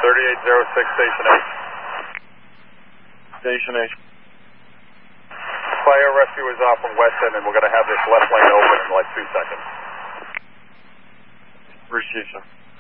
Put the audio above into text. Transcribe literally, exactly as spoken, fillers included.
thirty-eight oh six, Station H. Station H. Fire rescue is off from West End, and we're going to have this left lane open in like two seconds. Appreciate you.